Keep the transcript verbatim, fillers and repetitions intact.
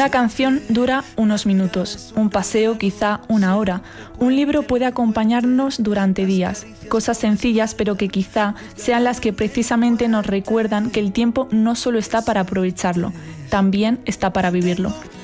Una canción dura unos minutos, un paseo quizá una hora, un libro puede acompañarnos durante días. Cosas sencillas pero que quizá sean las que precisamente nos recuerdan que el tiempo no solo está para aprovecharlo, también está para vivirlo.